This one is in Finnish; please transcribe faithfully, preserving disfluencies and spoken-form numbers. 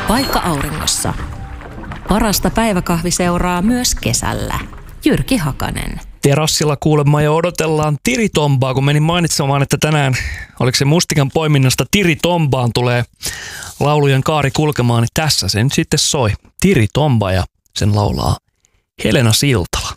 Paikka auringossa. Parasta päiväkahvi seuraa myös kesällä. Jyrki Hakanen. Terassilla kuulemma jo odotellaan Tiritombaa, kun menin mainitsemaan, että tänään, oliko se Mustikan poiminnasta Tiritombaan tulee laulujen kaari kulkemaan, niin tässä se nyt sitten soi. Tiritomba ja sen laulaa Helena Siltala.